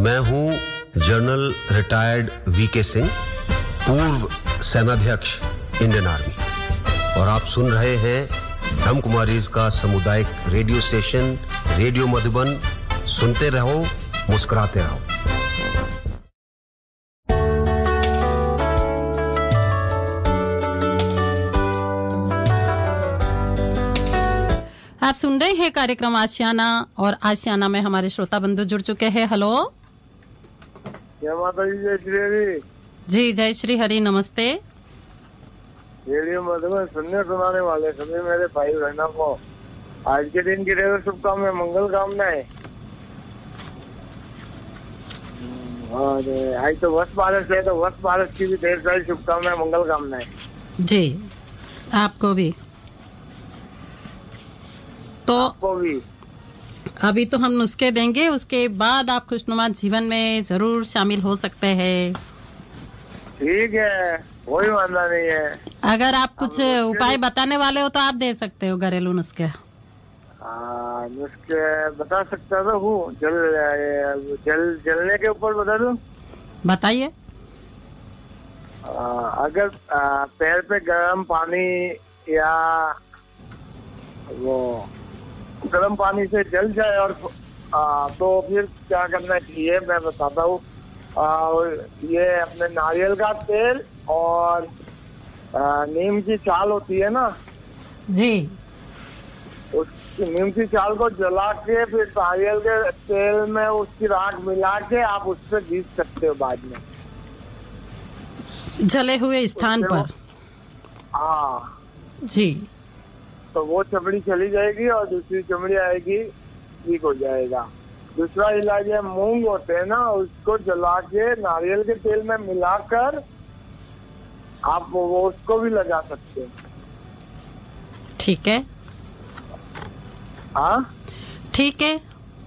मैं हूं general retired VK Singh, पूर्व सेनाध्यक्ष इंडियन आर्मी, और आप सुन रहे हैं ब्रह्मकुमारीज का सामुदायिक रेडियो स्टेशन रेडियो मधुबन। सुनते रहो, मुस्कुराते रहो। आप सुन रहे हैं कार्यक्रम आशियाना, और आशियाना में हमारे श्रोता बंधु जुड़ चुके हैं। हेलो, जय माता दी, जय श्री हरि। जी, जय श्री हरि, नमस्ते। रेडियो मधुबन सुनने सुनाने वाले सभी मेरे भाई बहनों को आज के दिन की ढेर शुभकामनाएं, मंगल कामनाएं। और आज तो वर्ष बारस है, तो वर्ष बारस की भी ढेर सारी शुभकामनाएं, मंगल कामनाएं। जी, आपको भी। तो अभी तो हम नुस्खे देंगे, उसके बाद आप खुशनुमा जीवन में जरूर शामिल हो सकते हैं। ठीक है, कोई वादा नहीं है। अगर आप कुछ उपाय बताने वाले हो तो आप दे सकते हो, घरेलू नुस्खे। नुस्खे बता सकता तो हूँ। जलने के ऊपर बता दूं? बताइए। अगर पैर पे गर्म पानी या वो गर्म पानी से जल जाए और तो फिर क्या करना चाहिए मैं बताता हूँ। ये अपने नारियल का तेल और नीम की छाल होती है ना जी, उस नीम की छाल को जला के फिर नारियल के तेल में उसकी राख मिला के आप उससे घीस सकते हो बाद में, जले हुए स्थान पर। हाँ जी, तो वो चमड़ी चली जाएगी और दूसरी चमड़ी आएगी, ठीक हो जाएगा। दूसरा इलाज है, मूंग होते हैं ना, उसको जला के नारियल के तेल में मिलाकर आप वो उसको भी लगा सकते हैं। ठीक है, हाँ ठीक है।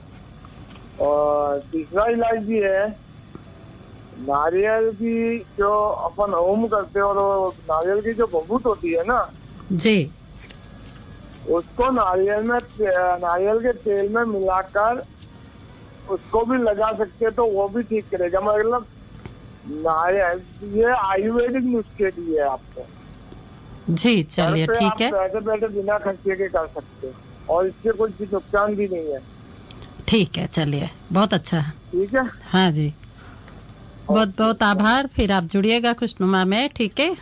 और तीसरा इलाज भी है, नारियल की जो अपन होम करते हैं और नारियल की जो बबूत होती है ना जी, उसको नारियल के तेल में मिलाकर उसको भी लगा सकते, तो वो भी ठीक करेगा। मतलब ये आयुर्वेदिक नुस्खे दिए आपको। जी, चलिए ठीक है। बैठे बैठे बिना खर्चे के कर सकते हैं और इससे कोई नुकसान भी नहीं है। ठीक है, चलिए, बहुत अच्छा है। ठीक है, हाँ जी, बहुत बहुत आभार। फिर आप जुड़िएगा खुशनुमा में, ठीक है।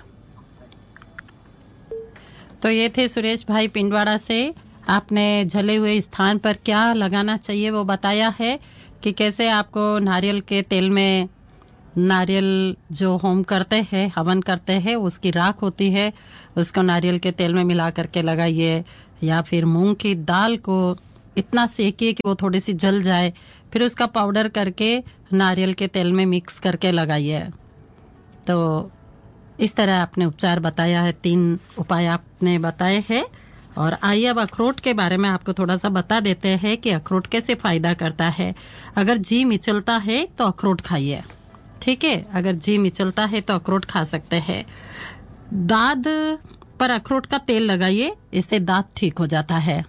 तो ये थे सुरेश भाई पिंडवाड़ा से। आपने जले हुए स्थान पर क्या लगाना चाहिए वो बताया है कि कैसे आपको नारियल के तेल में, नारियल जो होम करते हैं, हवन करते हैं, उसकी राख होती है, उसको नारियल के तेल में मिला करके लगाइए, या फिर मूंग की दाल को इतना सेकिए कि वो थोड़ी सी जल जाए, फिर उसका पाउडर करके नारियल के तेल में मिक्स करके लगाइए। तो इस तरह आपने उपचार बताया है, 3 उपाय आपने बताए हैं। और आइए अब अखरोट के बारे में आपको थोड़ा सा बता देते हैं कि अखरोट कैसे फायदा करता है। अगर जी मिचलता है तो अखरोट खाइए, ठीक है। अगर जी मिचलता है तो अखरोट खा सकते हैं। दांत पर अखरोट का तेल लगाइए, इससे दांत ठीक हो जाता है।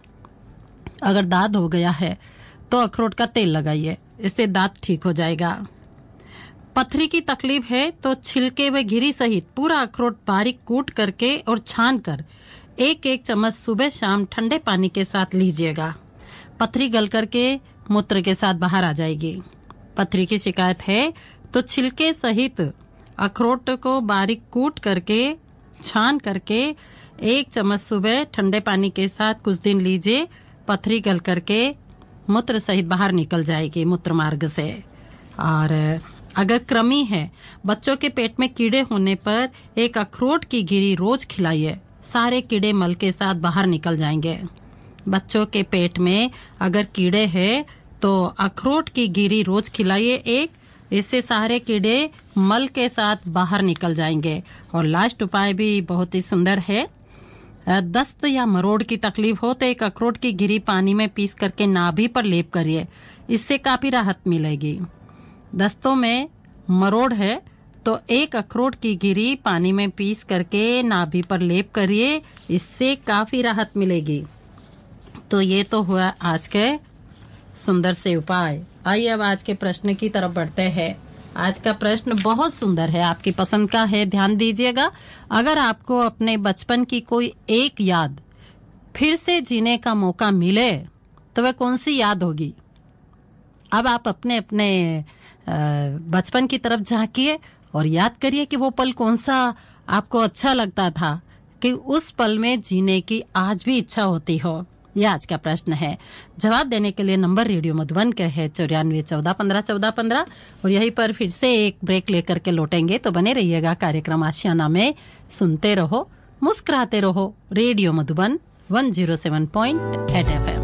अगर दांत हो गया है तो अखरोट का तेल लगाइए, इससे दांत ठीक हो जाएगा। पथरी की तकलीफ है तो छिलके व घिरी सहित पूरा अखरोट बारीक कूट करके और छान कर 1-1 चम्मच सुबह शाम ठंडे पानी के साथ लीजिएगा। पथरी गल करके मूत्र के साथ बाहर आ जाएगी। पथरी की शिकायत है तो छिलके सहित अखरोट को बारीक कूट करके छान करके 1 चम्मच सुबह ठंडे पानी के साथ कुछ दिन लीजिए। पथरी गल करके मूत्र सहित बाहर निकल जाएगी मूत्र मार्ग से। और अगर कृमि है, बच्चों के पेट में कीड़े होने पर एक अखरोट की गिरी रोज खिलाइए, सारे कीड़े मल के साथ बाहर निकल जाएंगे। बच्चों के पेट में अगर कीड़े हैं तो अखरोट की गिरी रोज खिलाइए एक, इससे सारे कीड़े मल के साथ बाहर निकल जाएंगे। और लास्ट उपाय भी बहुत ही सुंदर है। दस्त या मरोड़ की तकलीफ हो तो एक अखरोट की गिरी पानी में पीस करके नाभि पर लेप करिए, इससे काफी राहत मिलेगी। दस्तों में मरोड़ है तो एक अखरोट की गिरी पानी में पीस करके नाभि पर लेप करिए, इससे काफी राहत मिलेगी। तो ये तो हुआ आज के सुंदर से उपाय। आइए अब आज के प्रश्न की तरफ बढ़ते हैं। आज का प्रश्न बहुत सुंदर है, आपकी पसंद का है, ध्यान दीजिएगा। अगर आपको अपने बचपन की कोई एक याद फिर से जीने का मौका मिले तो वह कौन सी याद होगी? अब आप अपने अपने बचपन की तरफ झांकिए और याद करिए कि वो पल कौन सा आपको अच्छा लगता था, कि उस पल में जीने की आज भी इच्छा होती हो। यह आज का प्रश्न है। जवाब देने के लिए नंबर रेडियो मधुबन का है 9414151415 और यहीं पर फिर से एक ब्रेक लेकर के लौटेंगे, तो बने रहिएगा कार्यक्रम आशियाना में। सुनते रहो, मुस्कुराते रहो। Radio Madhuban 107.8 FM।